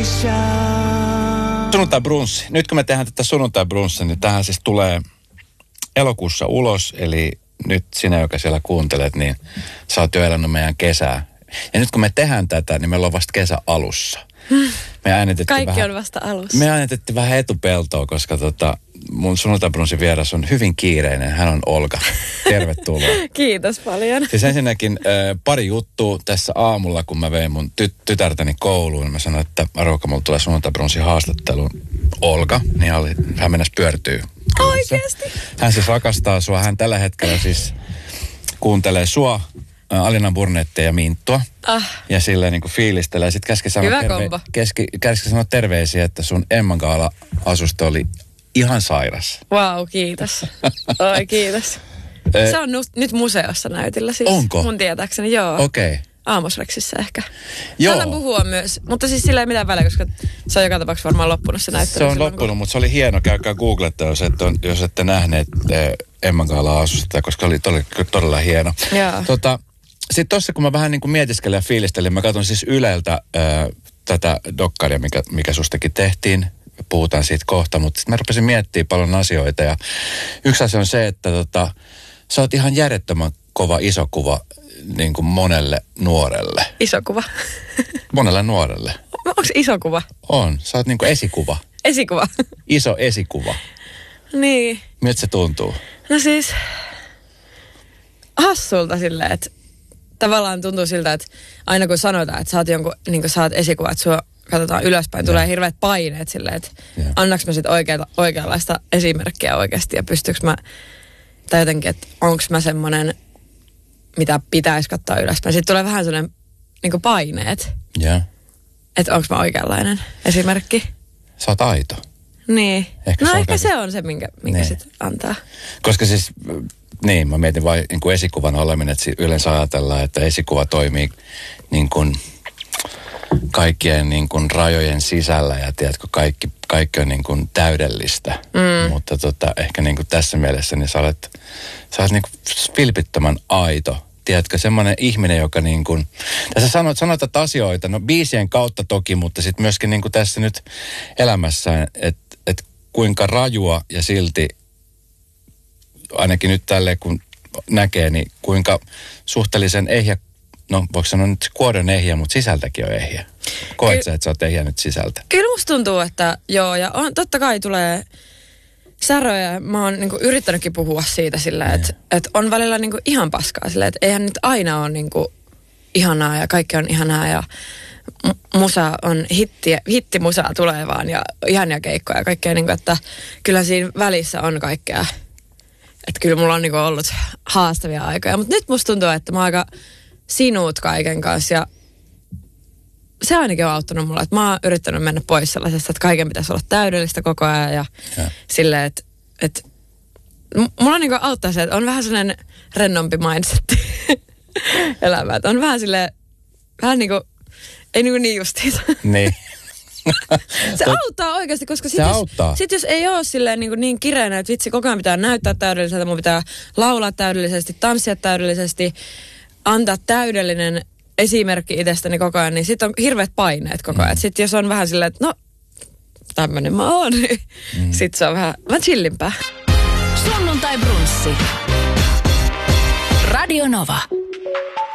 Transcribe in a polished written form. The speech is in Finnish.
Sunnuntai-brunssi. Nyt kun me tehdään tätä sunnuntai-brunssia, niin tähän siis tulee elokuussa ulos. Eli nyt sinä, joka siellä kuuntelet, niin sä oot jo elänyt meidän kesää. Ja nyt kun me tehdään tätä, niin meillä on vasta kesä alussa. Kaikki on vasta alussa. Me äänitettiin vähän etupeltoa, koska mun sunnuntai-brunssin vieras on hyvin kiireinen. Hän on Olga. Tervetuloa. Kiitos paljon. Siis ensinnäkin pari juttua tässä aamulla, kun mä vein mun tytärtäni kouluun. Mä sanoin, että Aroka, mulla tulee sunnuntai-brunssin haastatteluun Olga. Niin hän mennäs pyörtyy. Oikeesti? Hän siis rakastaa sua. Hän tällä hetkellä siis kuuntelee sua, Alina Burnettia ja Minttua. Ja silleen niin kuin fiilistelee. Sitten käski sanoa terveisiä, että sun Emman Gaala-asusto oli ihan sairas. Vau, kiitos. Oi, kiitos. Se on nyt museossa näytillä siis. Onko? Mun tietääkseni, joo. Okei. Okay. Aamosreksissä ehkä. Joo. Saatan puhua myös, mutta siis sillä ei mitään väliä, koska se on joka tapauksessa varmaan loppunut se näyttely. Se on loppunut, mutta se oli hieno. Käykää googletta, jos ette nähneet Emman Gaala-asusta, koska oli todella hieno. Sitten tuossa, kun mä vähän niin kuin mietiskelin ja fiilistelin, mä katson siis Yleltä tätä dokkaria, mikä sustakin tehtiin. Puhutaan siitä kohta, mutta sitten mä rupesin miettimään paljon asioita. Ja yksi asia on se, että sä oot ihan järjettömän kova iso kuva niin kuin monelle nuorelle. Iso kuva? Monelle nuorelle. Onko se iso kuva? On. Sä oot niin kuin esikuva. Esikuva? Iso esikuva. Niin. Miltä se tuntuu? No siis hassulta silleen, että tavallaan tuntuu siltä, että aina kun sanotaan, että sä oot jonkun, niin kuin sä oot esikuva, että sua katsotaan ylöspäin, tulee hirveät paineet silleen, että annaks mä sit oikeanlaista esimerkkiä oikeasti ja pystyykö mä, tai jotenkin, että onks mä semmonen, mitä pitäisi katsoa ylöspäin. Sitten tulee vähän sellainen niin kuin paineet, että onks mä oikeanlainen esimerkki. Sä oot aito. Niin. Ehkä se on se, minkä sit antaa. Koska siis, niin, mä mietin vain niin kuin esikuvan oleminen, että yleensä ajatellaan, että esikuva toimii niin kuin kaikkien niin kuin rajojen sisällä ja tiedätkö, kaikki on niin kuin täydellistä. Mutta ehkä niin kuin tässä mielessä niin sä olet niin kuin vilpittömän aito. Tiedätkö, semmoinen ihminen, joka niin kuin, tässä sanotat asioita, no biisien kautta toki, mutta sitten myöskin niin kuin tässä nyt elämässään, että kuinka rajua ja silti, ainakin nyt tälleen kun näkee, niin kuinka suhteellisen ehjä, no voiko sanoa nyt kuoren ehjä, mutta sisältäkin on ehjä. Koet sä, että sä oot ehjä nyt sisältä? Kyllä musta tuntuu, että joo, ja totta kai tulee säröjä. Mä oon niinku yrittänytkin puhua siitä silleen, että on välillä niinku ihan paskaa silleen, että eihän nyt aina ole niinku ihanaa ja kaikki on ihanaa ja musa on hittimusaa tulee vaan ja ihania keikkoja ja kaikkea niinku, että kyllä siinä välissä on kaikkea. Että kyllä mulla on niinku ollut haastavia aikoja, mutta nyt musta tuntuu, että mä oon aika sinuut kaiken kanssa ja se ainakin on auttanut mulla, että mä oon yrittänyt mennä pois sellaisesta, että kaiken pitäisi olla täydellistä koko ajan ja silleen, että mulla niinku auttaa se, että on vähän sellainen rennompi mindsetti elämä, että on vähän silleen, vähän niinku, ei niinku niin justiinsa. Niin. Se auttaa oikeasti, koska sit jos ei ole silleen niin kireänä, että vitsi koko ajan pitää näyttää täydelliseltä, mun pitää laulaa täydellisesti, tanssia täydellisesti, antaa täydellinen esimerkki itsestäni koko ajan, niin sit on hirveät paineet koko ajan. Sitten jos on vähän silleen, että no, tämmönen mä oon, niin sit se on vähän chillimpää. Sunnuntai-brunssi. Radio Nova.